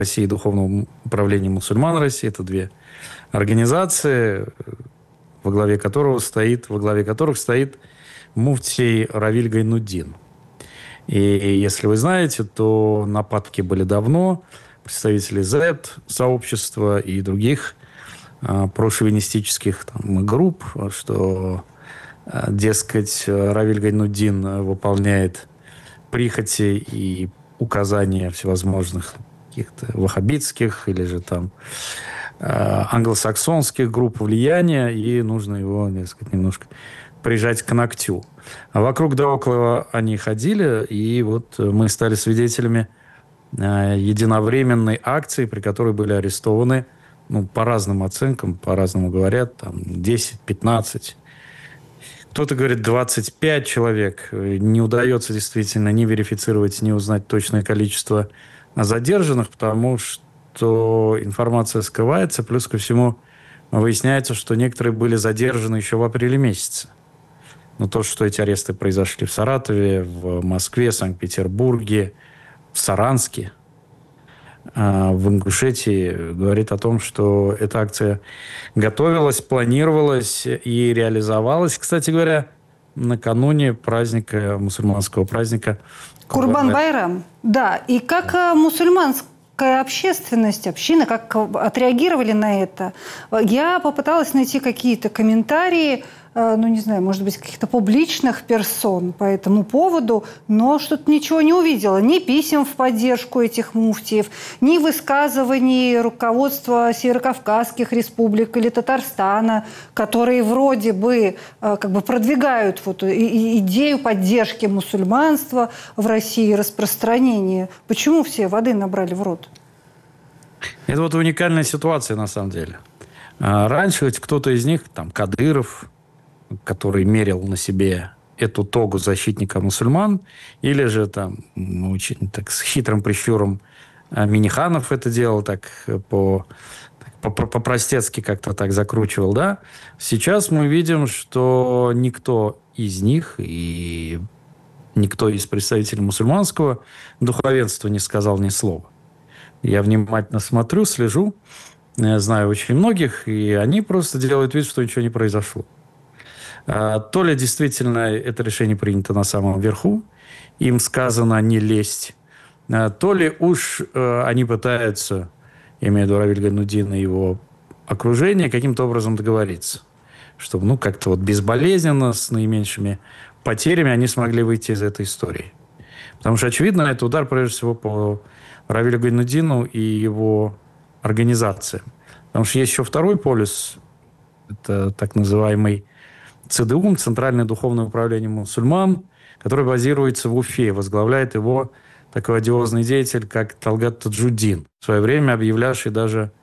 России и Духовного управления мусульман России. Это две организации, во главе которых стоит муфтий Равиль Гайнутдин. И если вы знаете, то нападки были давно. Представители Z-сообщества и других прошовинистических групп, что, дескать, Равиль Гайнутдин выполняет прихоти и указания всевозможных каких-то ваххабитских или же там англосаксонских групп влияния, и нужно его, немножко прижать к ногтю. А вокруг да около они ходили, и вот мы стали свидетелями единовременной акции, при которой были арестованы, по разным оценкам, по-разному говорят, там 10-15, кто-то говорит 25 человек. Не удается действительно ни верифицировать, ни узнать точное количество задержанных, потому что информация скрывается. Плюс ко всему выясняется, что некоторые были задержаны еще в апреле месяце. Но то, что эти аресты произошли в Саратове, в Москве, Санкт-Петербурге, в Саранске, в Ингушетии, говорит о том, что эта акция готовилась, планировалась и реализовалась. Кстати говоря, накануне праздника, мусульманского праздника Курбан-Байрам. Да, и как мусульманская общественность, община, как отреагировали на это? Я попыталась найти какие-то комментарии, не знаю, может быть, каких-то публичных персон по этому поводу, но что-то ничего не увидела. Ни писем в поддержку этих муфтиев, ни высказываний руководства северокавказских республик или Татарстана, которые вроде бы продвигают идею поддержки мусульманства в России, распространения. Почему все воды набрали в рот? Это уникальная ситуация на самом деле. Раньше кто-то из них, Кадыров, который мерил на себе эту тогу защитника мусульман, или же очень с хитрым прищуром Минниханов это делал, по-простецки как-то так закручивал, да? Сейчас мы видим, что никто из них и никто из представителей мусульманского духовенства не сказал ни слова. Я внимательно смотрю, слежу, знаю очень многих, и они просто делают вид, что ничего не произошло. То ли действительно это решение принято на самом верху, им сказано не лезть, то ли уж они пытаются, я имею в виду Равиль Гайнутдин и его окружение, каким-то образом договориться, чтобы как-то безболезненно, с наименьшими потерями они смогли выйти из этой истории. Потому что, очевидно, это удар, прежде всего, по Равилю Гайнутдину и его организациям. Потому что есть еще второй полюс, это так называемый ЦДУ, Центральное духовное управление мусульман, который базируется в Уфе. Возглавляет его такой одиозный деятель, как Талгат Таджуддин, в свое время объявлявший даже,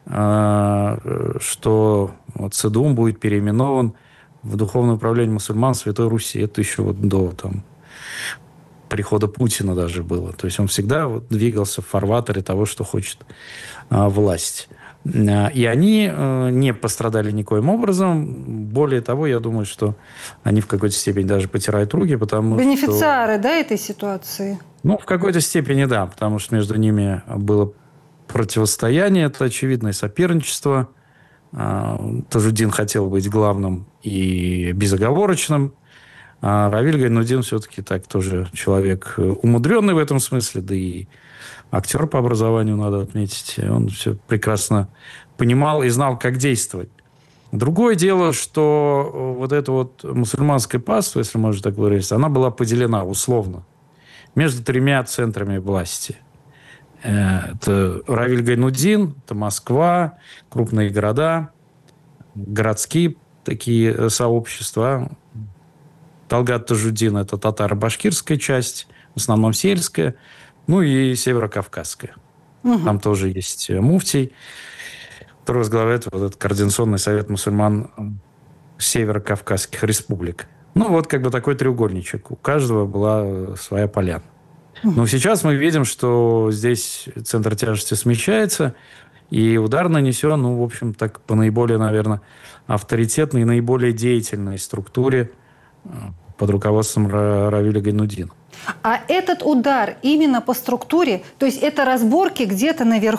что ЦДУ будет переименован в Духовное управление мусульман Святой Руси. Это еще до прихода Путина даже было. То есть он всегда двигался в фарватере того, что хочет власть. И они не пострадали никоим образом. Более того, я думаю, что они в какой-то степени даже потирают руки, потому что... Бенефициары, этой ситуации? В какой-то степени, да, потому что между ними было противостояние, это очевидное соперничество. Таджуддин хотел быть главным и безоговорочным. А Равиль Гайнутдин все-таки тоже человек умудренный в этом смысле, да и актер по образованию, надо отметить. Он все прекрасно понимал и знал, как действовать. Другое дело, что эта мусульманская паства, если можно так выразиться, она была поделена условно между тремя центрами власти. Это Равиль Гайнутдин, это Москва, крупные города, городские такие сообщества. Талгат Таджуддин – это татаро-башкирская часть, в основном сельская, и северокавказская. Там тоже есть муфтий, который возглавляет этот Координационный совет мусульман северокавказских республик. Такой треугольничек. У каждого была своя поляна. Но сейчас мы видим, что здесь центр тяжести смещается, и удар нанесен, в общем, по наиболее, наверное, авторитетной и наиболее деятельной структуре под руководством Равиля Гайнутдинова. А этот удар именно по структуре, то есть это разборки где-то наверху,